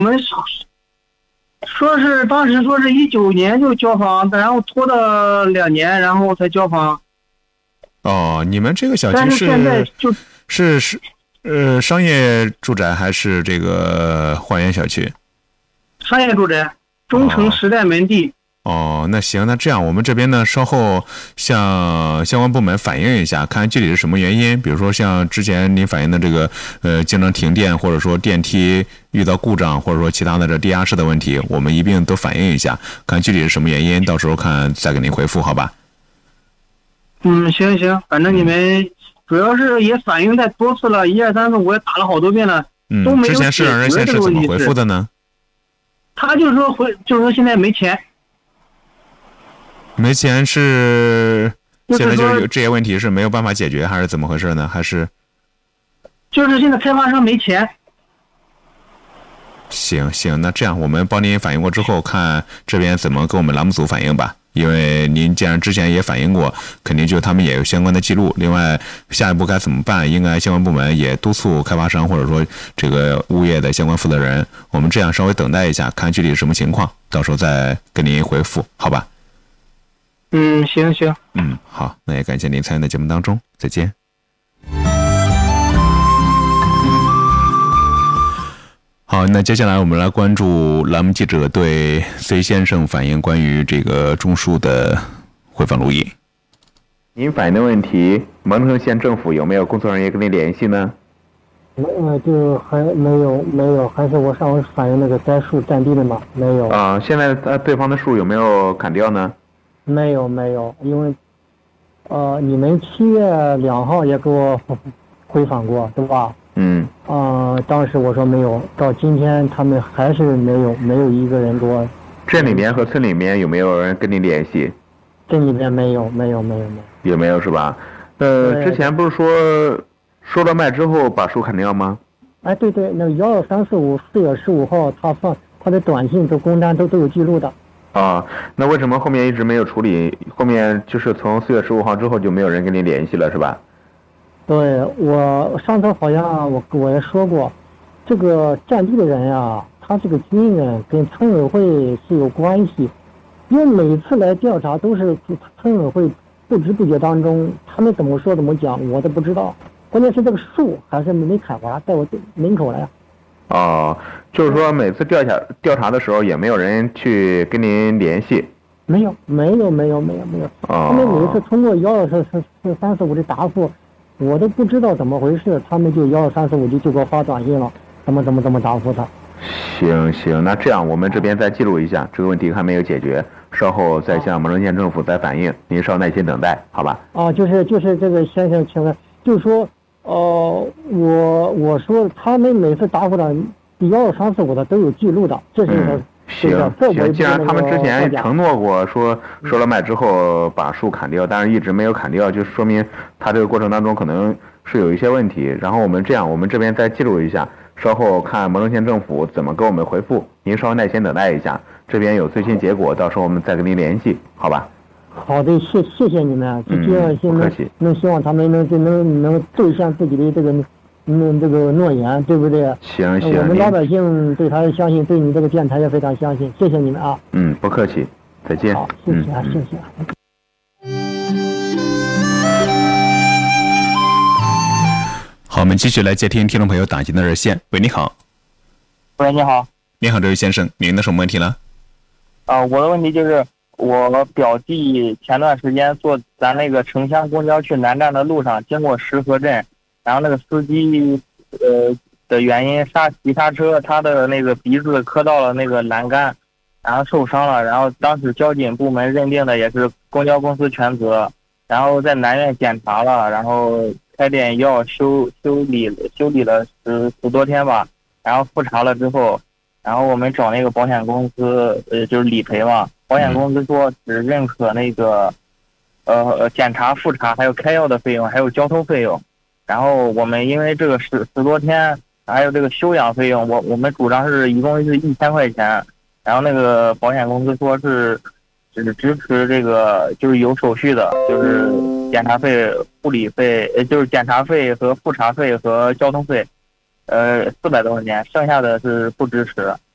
我们说是当时说是19年就交房，然后拖了2年，然后才交房。 哦，你们这个小区但是现在商业住宅还是这个花园小区？ 商业住宅，中城时代门地。 哦，那行，那这样我们这边呢，稍后向相关部门反映一下，看具体是什么原因。比如说像之前您反映的这个经常停电，或者说电梯遇到故障，或者说其他的这地下室的问题，我们一并都反映一下，看具体是什么原因，到时候看再给您回复，好吧？ 行，反正你们主要是也反映太多次了，1、2、3、4、5也打了好多遍了，都没有之前市长热线是怎么回复的呢？ 他就说现在没钱。 没钱是现在就有这些问题是没有办法解决，还是怎么回事呢？还是就是现在开发商没钱。 行，那这样我们帮您反映过之后，看这边怎么跟我们栏目组反映吧。因为您既然之前也反映过，肯定就他们也有相关的记录。另外，下一步该怎么办？应该相关部门也督促开发商或者说这个物业的相关负责人，我们这样稍微等待一下，看具体是什么情况，到时候再跟您回复，好吧？ 行。 好，那也感谢您参与的节目当中，再见。好，那接下来我们来关注栏目记者对 C 先生反映关于这个种树的回访录音。您反映的问题，蒙城县政府有没有工作人员跟您联系呢？ 就还没有，还是我上回反映那个栽树占地的嘛，没有。 现在对方的树有没有砍掉呢？ 没有，因为你们7月2号也给我回访过，对吧？当时我说没有，到今天他们还是没有一个人给我。 镇里面和村里面有没有人跟你联系？ 镇里面没有。 也没有是吧？之前不是说收了麦之后把树砍掉吗？ 哎，对，那个12345 4月15号他的短信和公单都有记录的。 那为什么后面一直没有处理？后面就是从4月15号之后就没有人跟你联系了，是吧？ 对，我上次好像我也说过，这个占地的人呀，他这个军人跟村委会是有关系，因为每次来调查都是村委会不知不觉当中，他们怎么说怎么讲我都不知道，关键是这个树还是没砍完，在我门口来。 就是说每次调查的时候也没有人去跟您联系？ 没有。他们每一次通过12345的答复，我都不知道怎么回事，他们就12345就给我发短信了，怎么答复他。 行，那这样我们这边再记录一下，这个问题还没有解决，稍后再向蒙城县政府再反映，您稍耐心等待，好吧？ 就是这个先生请问，就是说我说他们每次答复的12345的都有记录的，这是行，既然他们之前承诺过说收了麦之后把树砍掉，但是一直没有砍掉，就说明他这个过程当中可能是有一些问题。然后我们这边再记录一下，稍后看蒙城县政府怎么给我们回复，您稍微耐心等待一下，这边有最新结果，到时候我们再跟您联系，好吧？ 好的，谢谢你们，这样希望他们能兑现自己的这个诺言，对不对？ 行， 我们老百姓对他相信，对你这个电台也非常相信，谢谢你们啊。 不客气，再见。 好，谢谢。 好，我们继续来接听众朋友打进的热线。喂，你好。 喂，你好。 你好，这位先生，您的什么问题呢？ 我的问题就是我表弟前段时间坐咱那个城乡公交去南站的路上，经过石河镇，然后那个司机的原因急刹车，他的那个鼻子磕到了那个栏杆，然后受伤了。然后当时交警部门认定的也是公交公司全责，然后在南院检查了，然后开点药修理了10多天吧，然后复查了之后，然后我们找那个保险公司就是理赔嘛，保险公司说只认可那个检查复查还有开药的费用还有交通费用。然后我们因为这个10多天还有这个休养费用，我们主张是一共是1000块钱，然后那个保险公司说是只支持这个就是有手续的，就是检查费、护理费，就是检查费和复查费和交通费，400多块钱，剩下的是不支持。